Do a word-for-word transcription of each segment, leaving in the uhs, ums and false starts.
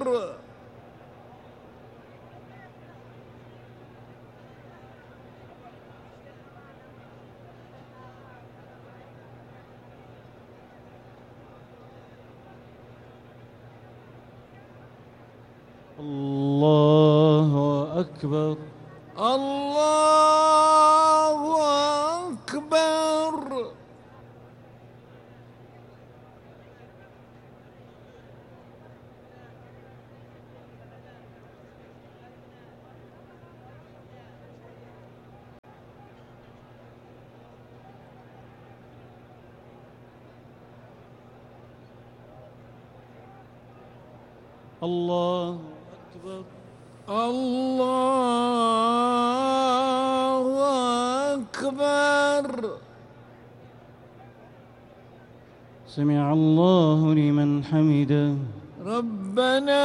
الله أكبر. الله أكبر. الله أكبر. الله أكبر. سمع الله لمن حمده. ربنا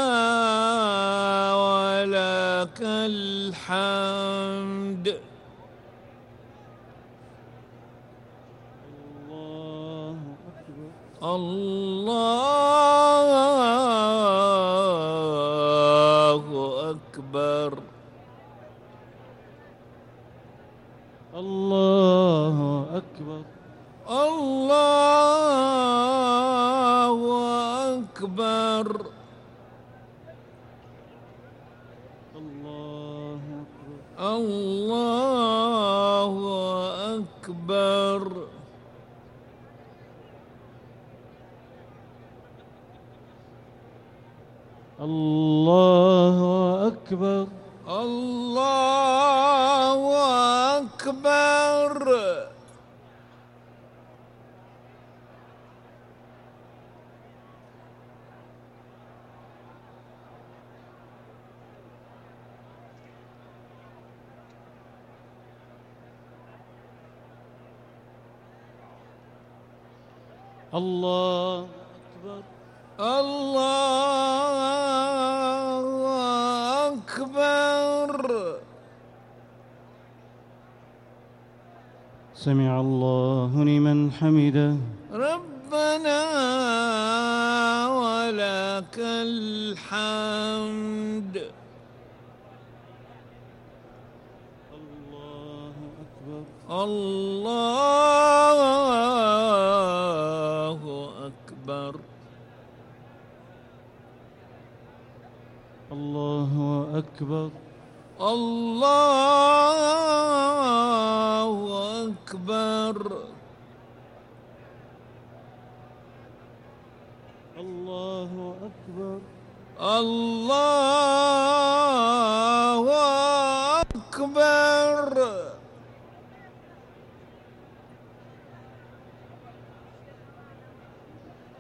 ولك الحمد. الله أكبر. الله أكبر. الله أكبر. الله أكبر. الله أكبر. الله أكبر. الله أكبر. الله أكبر. الله أكبر. الله أكبر. سمع الله لمن حمده. ربنا ولك الحمد. الله أكبر. الله أكبر. الله أكبر. الله أكبر. الله أكبر. الله أكبر.